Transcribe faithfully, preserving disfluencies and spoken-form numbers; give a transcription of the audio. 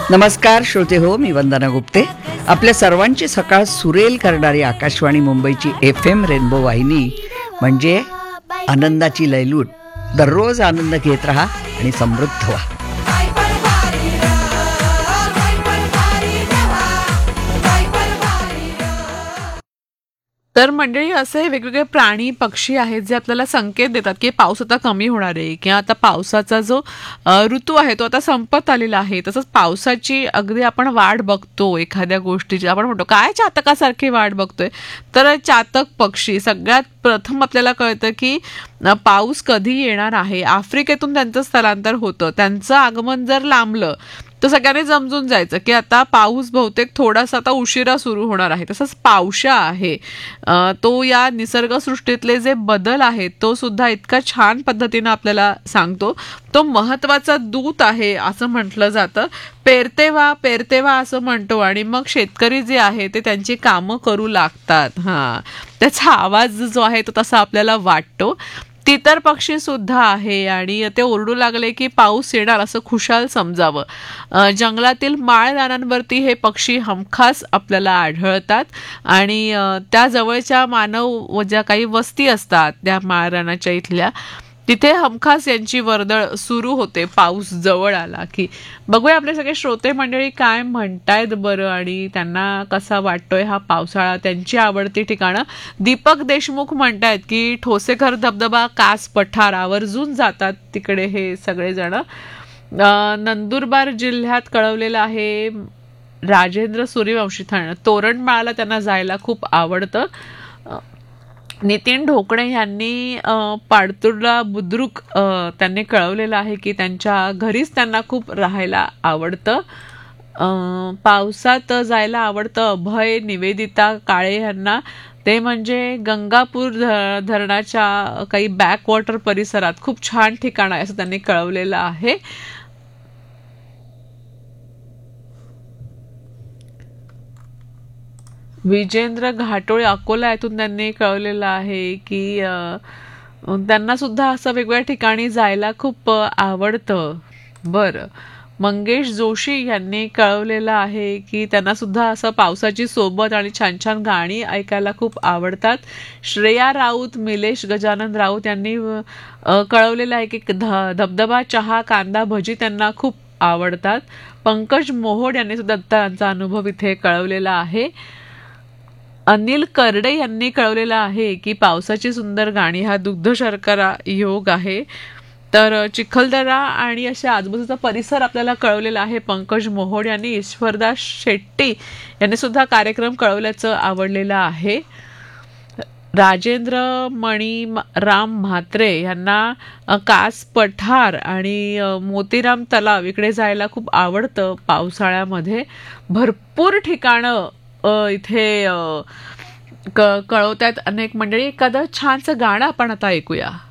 नमस्कार श्रोते हो, मी वंदना गुप्ते. आपल्या सर्वांची सकाळ सुरेल करणारी आकाशवाणी मुंबईची एफ एम रेनबो वाहिनी म्हणजे आनंदाची लयलूट. दररोज आनंद घेत राहा आणि समृद्ध व्हा. तर मंडळी, असे वेगवेगळे प्राणी पक्षी आहेत जे आपल्याला संकेत देतात की पाऊस आता कमी होणार आहे किंवा आता पावसाचा जो ऋतू आहे तो आता संपत आलेला आहे. तसंच पावसाची अगदी आपण वाट बघतो, एखाद्या गोष्टीची आपण म्हणतो काय चातकासारखी वाट बघतोय. तर चातक पक्षी सगळ्यात प्रथम आपल्याला कळतं की पाऊस कधी येणार आहे. आफ्रिकेतून त्यांचं स्थलांतर होतं, त्यांचं आगमन जर लांबलं तर सगळ्यांनी समजून जायचं की आता पाऊस बहुतेक थोडासा आता उशिरा सुरू होणार आहे. तसंच पावसा आहे तो या निसर्गसृष्टीतले जे बदल आहेत तो सुद्धा इतका छान पद्धतीनं आपल्याला सांगतो. तो महत्वाचा दूत आहे असं म्हटलं जातं. पेरते व्हा पेरते व्हा असं म्हणतो आणि मग शेतकरी जे आहे ते त्यांची कामं करू लागतात. हां, त्याचा आवाज जो आहे तो तसा आपल्याला वाटतो. तितर पक्षी सुद्धा आहे आणि ते ओरडू लागले की पाऊस येणार असं खुशाल समजावं. जंगलातील माळ रानांवरती हे पक्षी हमखास आपल्याला आढळतात आणि त्या जवळच्या मानव ज्या काही वस्ती असतात त्या माळ रानाच्या इथल्या, तिथे हमखास यांची वर्दळ सुरू होते पाऊस जवळ आला की. बघूया आपले सगळे श्रोते मंडळी काय म्हणतायत बरं आणि त्यांना कसा वाटतोय हा पावसाळा, त्यांची आवडती ठिकाणं. दीपक देशमुख म्हणतायत की ठोसेघर धबधबा, कास पठार आवर्जून जातात तिकडे हे सगळेजण. नंदुरबार जिल्ह्यात कळवलेलं आहे राजेंद्र सूर्यवंशी, तोरणमाळाला त्यांना जायला खूप आवडतं. नितीन ढोकणे यांनी पाडतुर्ला बुद्रुक त्यांनी कळवलेलं आहे की त्यांच्या घरीच त्यांना खूप राहायला आवडतं. पावसात जायला आवडतं अभय निवेदिता काळे यांना. ते म्हणजे गंगापूर धरणाच्या काही बॅकवॉटर परिसरात खूप छान ठिकाण आहे असं त्यांनी कळवलेलं आहे. विजेंद्र घाटोळे अकोला येथून त्यांनी कळवलेलं आहे की त्यांना सुद्धा असं वेगवेगळ्या ठिकाणी जायला खूप आवडतं. बरं, मंगेश जोशी यांनी कळवलेलं आहे की त्यांना सुद्धा असं पावसाची सोबत आणि छान छान गाणी ऐकायला खूप आवडतात. श्रेया राऊत, मिलेश गजानन राऊत यांनी कळवलेलं आहे की धबधबा, चहा, कांदा भजी त्यांना खूप आवडतात. पंकज मोहोड यांनी सुद्धा त्यांचा अनुभव इथे कळवलेला आहे. अनिल करडे यांनी कळवलेलं आहे की पावसाची सुंदर गाणी हा दुग्ध शर्करा योग आहे. तर चिखलदरा आणि अशा आजूबाजूचा परिसर आपल्याला कळवलेला आहे पंकज मोहोड यांनी. ईश्वरदास शेट्टी यांनी सुद्धा कार्यक्रम कळवल्याचं आवडलेलं आहे. राजेंद्र मणी राम म्हात्रे यांना कास पठार आणि मोतीराम तलाव इकडे जायला खूप आवडतं पावसाळ्यामध्ये. भरपूर ठिकाणं इथे कळवतात अनेक मंडळी. एखादं छानसं गाणं आपण आता ऐकूया.